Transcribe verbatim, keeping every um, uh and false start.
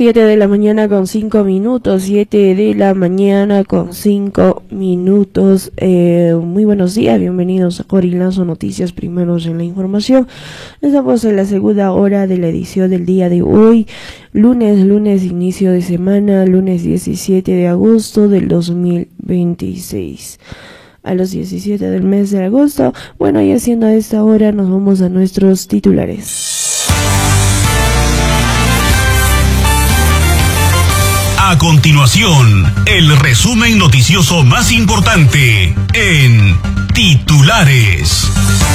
siete de la mañana con cinco minutos, siete de la mañana con cinco minutos. Eh, muy buenos días, bienvenidos a Corilazo Noticias, primeros en la información. Estamos en la segunda hora de la edición del día de hoy, lunes, lunes inicio de semana, lunes diecisiete de agosto del dos mil veintiséis. A los diecisiete del mes de agosto. Bueno, y haciendo a esta hora nos vamos a nuestros titulares. A continuación, el resumen noticioso más importante en titulares.